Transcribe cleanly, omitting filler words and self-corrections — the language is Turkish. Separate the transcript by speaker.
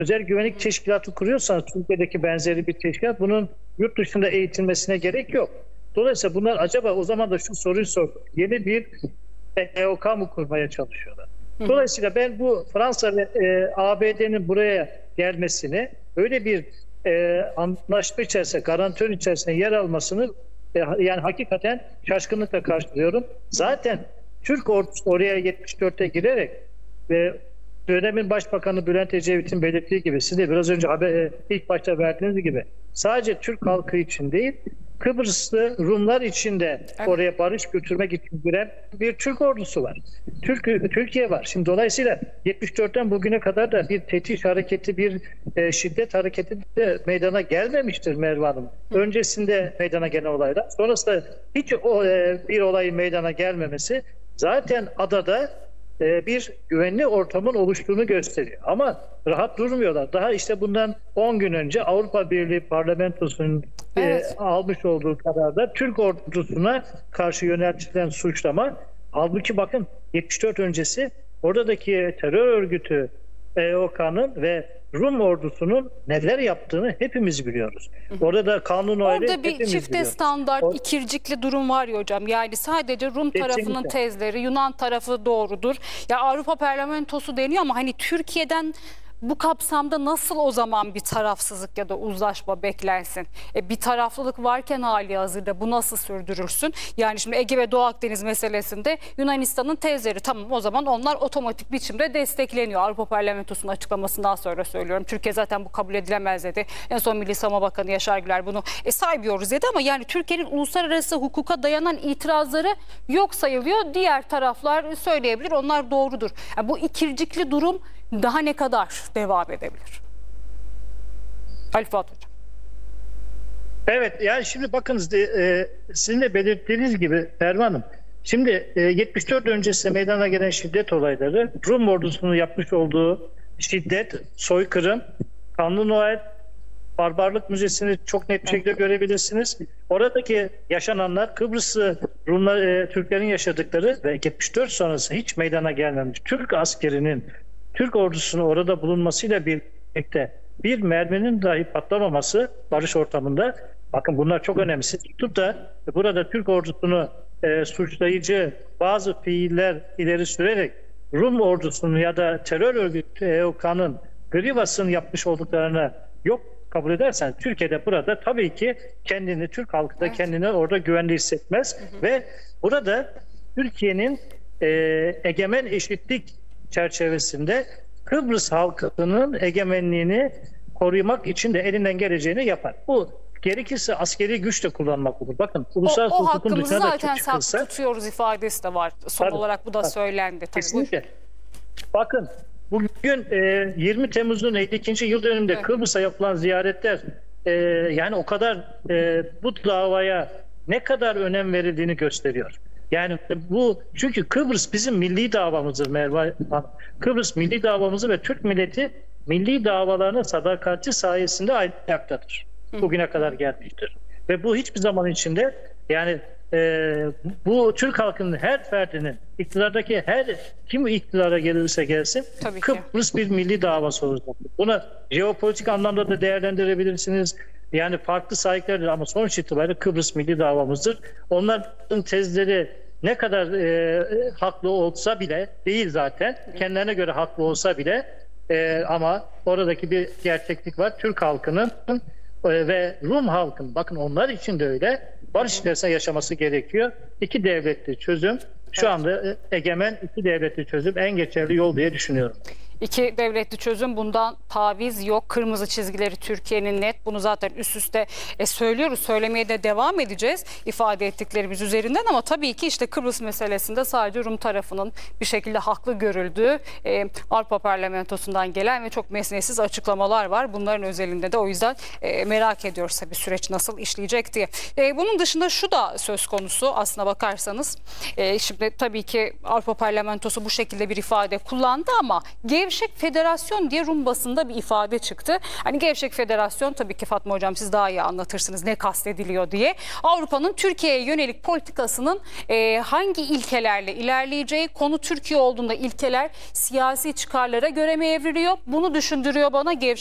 Speaker 1: özel güvenlik teşkilatı kuruyorsanız, Türkiye'deki benzeri bir teşkilat, bunun yurt dışında eğitilmesine gerek yok. Dolayısıyla bunlar acaba o zaman da şu soruyu sorduk. Yeni bir EOK mı kurmaya çalışıyorlar? Dolayısıyla ben bu Fransa ve ABD'nin buraya gelmesini, öyle bir anlaşma içerisinde, garantör içerisinde yer almasını yani hakikaten şaşkınlıkla karşılıyorum. Zaten Türk ordusu oraya 74'te girerek ve dönemin Başbakanı Bülent Ecevit'in belirttiği gibi, siz de biraz önce ilk başta verdiğiniz gibi, sadece Türk halkı için değil, Kıbrıslı Rumlar için de oraya barış götürmek için giren bir Türk ordusu var. Türkiye var. Şimdi dolayısıyla 74'ten bugüne kadar da bir tehdit hareketi, bir şiddet hareketi de meydana gelmemiştir Merve Hanım. Öncesinde meydana gelen olaylar, sonrasında hiç bir olayın meydana gelmemesi zaten adada bir güvenli ortamın oluştuğunu gösteriyor. Ama rahat durmuyorlar. Daha işte bundan 10 gün önce Avrupa Birliği Parlamentosu'nun almış olduğu kararda Türk ordusuna karşı yöneltilen suçlama. Halbuki bakın 74 öncesi oradaki terör örgütü EOK'nın ve Rum ordusunun neler yaptığını hepimiz biliyoruz. Orada kanun ayrı,
Speaker 2: orada bir çifte standart, ikircikli durum var ya hocam. Yani sadece Rum tarafının tezleri, Yunan tarafı doğrudur. Ya Avrupa Parlamentosu deniyor ama hani Türkiye'den bu kapsamda nasıl o zaman bir tarafsızlık ya da uzlaşma beklensin? Bir taraflılık varken hali hazırda bu nasıl sürdürürsün? Yani şimdi Ege ve Doğu Akdeniz meselesinde Yunanistan'ın tezleri, tamam, o zaman onlar otomatik biçimde destekleniyor. Avrupa Parlamentosu'nun açıklamasından sonra söylüyorum. Türkiye zaten bu kabul edilemez dedi. En son Milli Savunma Bakanı Yaşar Güler bunu saymıyoruz dedi ama yani Türkiye'nin uluslararası hukuka dayanan itirazları yok sayılıyor. Diğer taraflar söyleyebilir, onlar doğrudur. Yani bu ikircikli durum daha ne kadar devam edebilir? Ali Fuat Hocam.
Speaker 1: Evet, yani şimdi bakınız, sizin de belirttiğiniz gibi Merve Hanım, şimdi 74 öncesi meydana gelen şiddet olayları, Rum ordusunun yapmış olduğu şiddet, soykırım, kanlı Noel, barbarlık müzesini çok net bir şekilde görebilirsiniz. Oradaki yaşananlar, Kıbrıslı Rumlar, Türklerin yaşadıkları ve 74 sonrası hiç meydana gelmemiş Türk askerinin Türk ordusunun orada bulunmasıyla birlikte bir merminin dahi patlamaması barış ortamında, bakın bunlar çok önemli. Siz tutup da burada Türk ordusunu suçlayıcı bazı fiiller ileri sürerek Rum ordusunun ya da terör örgütü EOK'nın Grivas'ın yapmış olduklarını yok kabul edersen, Türkiye'de burada tabii ki kendini, Türk halkı da kendini orada güvende hissetmez. Ve burada Türkiye'nin egemen eşitlik çerçevesinde Kıbrıs halkının egemenliğini korumak için de elinden geleceğini yapar. Bu gerekirse askeri güç de kullanmak olur. Bakın uluslararası
Speaker 2: o
Speaker 1: hukukun
Speaker 2: hakkımızı
Speaker 1: dışına da
Speaker 2: zaten
Speaker 1: çıkılsa,
Speaker 2: tutuyoruz ifadesi de var. Son olarak bu da söylendi. Tabii.
Speaker 1: Kesinlikle. Bakın bugün 20 Temmuz'un 52. yıl dönümünde Kıbrıs'a yapılan ziyaretler yani o kadar bu davaya ne kadar önem verildiğini gösteriyor. Yani bu, çünkü Kıbrıs bizim milli davamızdır Merve Hanım. Kıbrıs milli davamızı ve Türk milleti milli davalarının sadakati sayesinde ayaktadır. Bugüne kadar gelmiştir. Ve bu hiçbir zaman içinde, yani bu Türk halkının her ferdinin, iktidardaki her kim iktidara gelirse gelsin, Kıbrıs bir milli davası olacak. Buna jeopolitik anlamda da değerlendirebilirsiniz. Yani farklı sahiplerdir ama sonuç itibariyle Kıbrıs milli davamızdır. Onların tezleri ne kadar haklı olsa bile, değil zaten, kendilerine göre haklı olsa bile, ama oradaki bir gerçeklik var. Türk halkının ve Rum halkın, bakın onlar için de öyle, barış içerisinde yaşaması gerekiyor. İki devletli çözüm, şu anda egemen iki devletli çözüm en geçerli yol diye düşünüyorum.
Speaker 2: İki devletli çözüm, bundan taviz yok. Kırmızı çizgileri Türkiye'nin net. Bunu zaten üst üste söylüyoruz. Söylemeye de devam edeceğiz ifade ettiklerimiz üzerinden ama tabii ki işte Kıbrıs meselesinde sadece Rum tarafının bir şekilde haklı görüldüğü Avrupa Parlamentosu'ndan gelen ve çok mesnetsiz açıklamalar var. Bunların özelinde de o yüzden merak ediyoruz tabii süreç nasıl işleyecek diye. Bunun dışında şu da söz konusu aslına bakarsanız. Şimdi tabii ki Avrupa Parlamentosu bu şekilde bir ifade kullandı ama gevşek Gevşek Federasyon diye Rum basında bir ifade çıktı. Hani Gevşek Federasyon, tabii ki Fatma Hocam siz daha iyi anlatırsınız ne kastediliyor diye. Avrupa'nın Türkiye'ye yönelik politikasının hangi ilkelerle ilerleyeceği, konu Türkiye olduğunda ilkeler siyasi çıkarlara göre mi evriliyor? Bunu düşündürüyor bana Gevşek